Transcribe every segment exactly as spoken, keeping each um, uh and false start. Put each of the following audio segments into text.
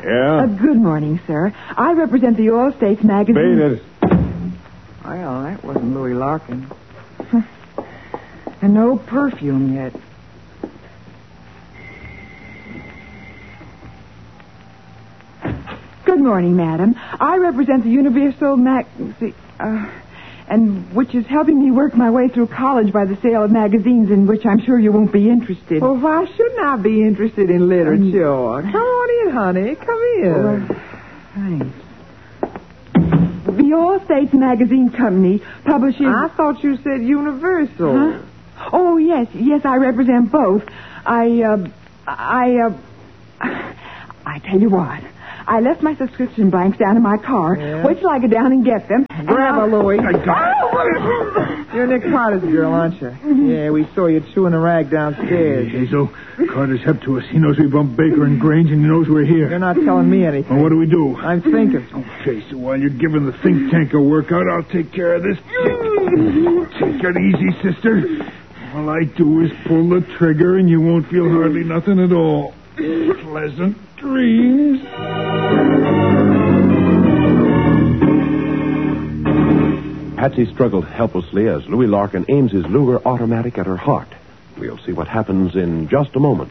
Yeah? Uh, good morning, sir. I represent the All States magazine. Beat it. Well, that wasn't Louis Larkin. And no perfume yet. Good morning, madam. I represent the Universal Mag... Uh, and which is helping me work my way through college by the sale of magazines in which I'm sure you won't be interested. Well, why shouldn't I be interested in literature? Um, Come on in, honey. Come in. Well, thanks. The All States Magazine Company publishes... I thought you said Universal. Huh? Oh, yes. Yes, I represent both. I, uh... I, uh... I tell you what. I left my subscription blanks down in my car. Yeah. Wait till I get down and get them. Grab her, Louie. I got You're Nick Carter's girl, aren't you? Yeah, we saw you chewing a rag downstairs. Hey, Hazel, Carter's hep to us. He knows we bumped Baker and Grange, and he knows we're here. You're not telling me anything. Well, what do we do? I'm thinking. Okay, so while you're giving the think tank a workout, I'll take care of this. Take it easy, sister. All I do is pull the trigger, and you won't feel hardly nothing at all. Pleasant dreams. Patsy struggled helplessly as Louis Larkin aims his Luger automatic at her heart. We'll see what happens in just a moment.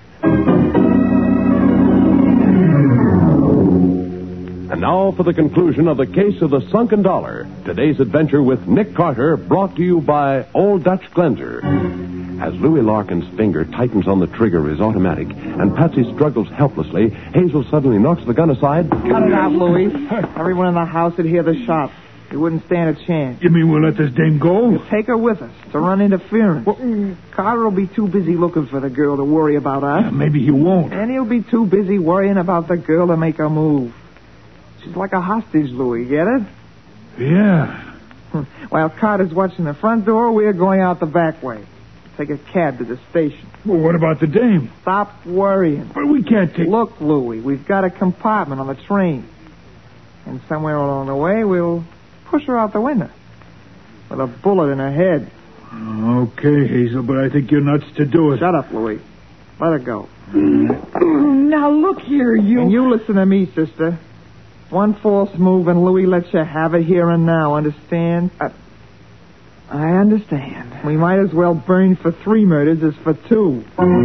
And now for the conclusion of the case of the sunken dollar. Today's adventure with Nick Carter, brought to you by Old Dutch Cleanser. As Louis Larkin's finger tightens on the trigger of his automatic and Patsy struggles helplessly, Hazel suddenly knocks the gun aside. Cut it out, Louie. Everyone in the house would hear the shot. We wouldn't stand a chance. You mean we'll let this dame go? Take her with us to run interference. Well, Carter will be too busy looking for the girl to worry about us. uh, maybe he won't. And he'll be too busy worrying about the girl to make her move. She's like a hostage, Louie. Get it? Yeah. While Carter's watching the front door, we're going out the back way. Take a cab to the station. Well, what about the dame? Stop worrying. But we can't take... Look, Louie, we've got a compartment on the train. And somewhere along the way, we'll push her out the window with a bullet in her head. Okay, Hazel, but I think you're nuts to do it. Shut up, Louie. Let her go. Now, look here, you... And you listen to me, sister. One false move and Louie lets you have it here and now, understand? Uh, I understand. We might as well burn for three murders as for two.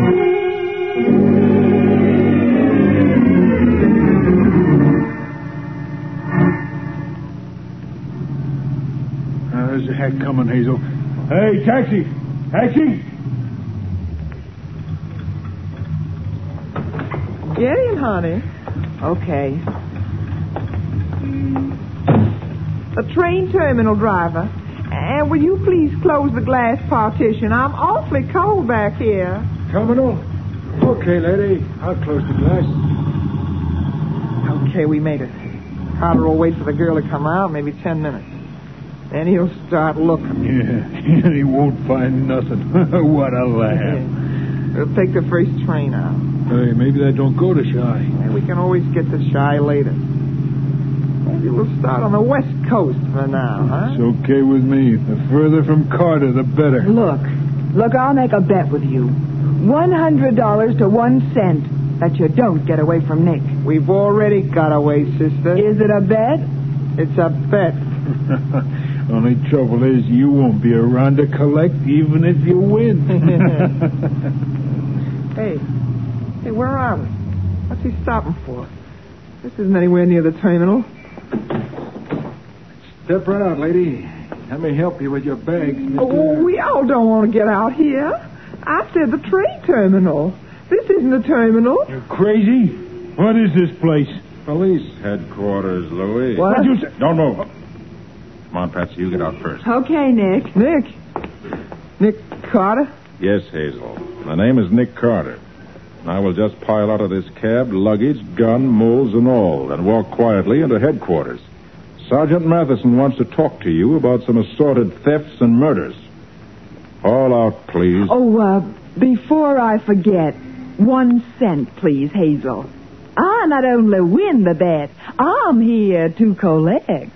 Uh, there's a hack coming, Hazel. Hey, taxi! Taxi! Get in, honey. Okay. The train terminal driver. And will you please close the glass partition? I'm awfully cold back here. Terminal? Okay, lady. I'll close the glass. Okay, we made it. Carter will wait for the girl to come out, maybe ten minutes. Then he'll start looking. Yeah, and he won't find nothing. What a laugh. We'll take the first train out. Hey, maybe that don't go to Shy. And we can always get to Shy later. Maybe we'll start on the West Coast for now, huh? It's okay with me. The further from Carter, the better. Look. Look, I'll make a bet with you. One hundred dollars to one cent that you don't get away from Nick. We've already got away, sister. Is it a bet? It's a bet. Only trouble is you won't be around to collect even if you win. Hey. Hey, where are we? What's he stopping for? This isn't anywhere near the terminal. Step right out, lady. Let me help you with your bags, Mister Oh, we all don't want to get out here. I said the train terminal. This isn't a terminal. You're crazy? What is this place? Police headquarters, Louis. What? What'd you say? Don't move. Come on, Patsy, you get out first. Okay, Nick. Nick. Nick Carter? Yes, Hazel. My name is Nick Carter. I will just pile out of this cab, luggage, gun, moles, and all, and walk quietly into headquarters. Sergeant Matheson wants to talk to you about some assorted thefts and murders. All out, please. Oh, uh, before I forget, one cent, please, Hazel. I not only win the bet, I'm here to collect.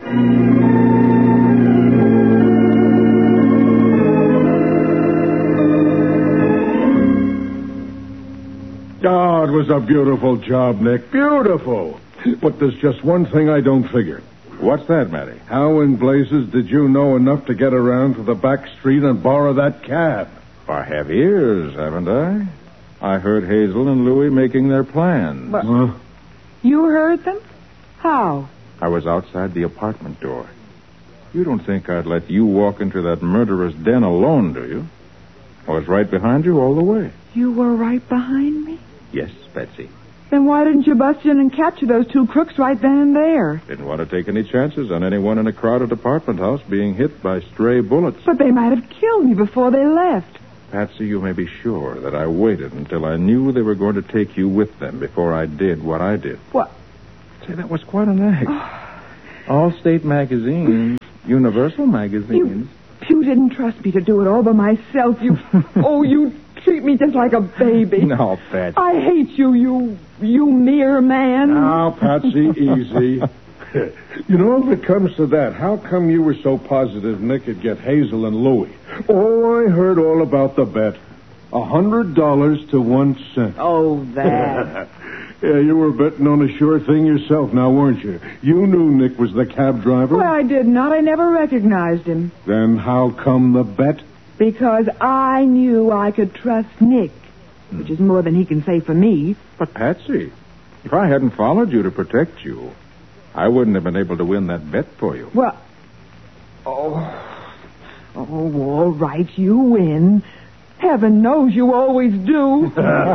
Oh, it was a beautiful job, Nick. Beautiful. But there's just one thing I don't figure. What's that, Matty? How in blazes did you know enough to get around to the back street and borrow that cab? I have ears, haven't I? I heard Hazel and Louie making their plans. But- Huh? You heard them? How? I was outside the apartment door. You don't think I'd let you walk into that murderer's den alone, do you? I was right behind you all the way. You were right behind me? Yes, Betsy. Then why didn't you bust in and capture those two crooks right then and there? Didn't want to take any chances on anyone in a crowded apartment house being hit by stray bullets. But they might have killed me before they left. Patsy, you may be sure that I waited until I knew they were going to take you with them before I did what I did. What? Say, that was quite an act. All state magazines, Universal magazines. You, you didn't trust me to do it all by myself. You, oh, you treat me just like a baby. No, Patsy. I hate you, you, you mere man. Now, Patsy, easy. You know, if it comes to that, how come you were so positive Nick would get Hazel and Louie? Oh, I heard all about the bet. A hundred dollars to one cent. Oh, that. Yeah, you were betting on a sure thing yourself now, weren't you? You knew Nick was the cab driver. Well, I did not. I never recognized him. Then how come the bet? Because I knew I could trust Nick, which is more than he can say for me. But, Patsy, if I hadn't followed you to protect you, I wouldn't have been able to win that bet for you. Well, oh, oh, all right, you win. Heaven knows you always do.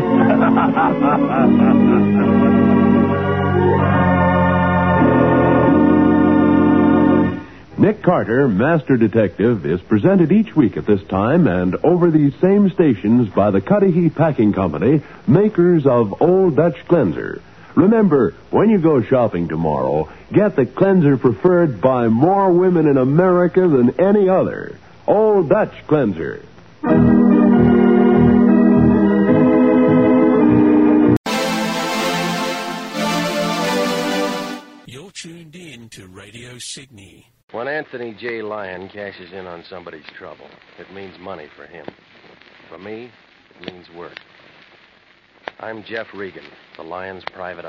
Nick Carter, Master Detective, is presented each week at this time and over these same stations by the Cudahy Packing Company, makers of Old Dutch Cleanser. Remember, when you go shopping tomorrow, get the cleanser preferred by more women in America than any other. Old Dutch Cleanser. You're tuned in to Radio Sydney. When Anthony J. Lyon cashes in on somebody's trouble, it means money for him. For me, it means work. I'm Jeff Regan, the Lyons private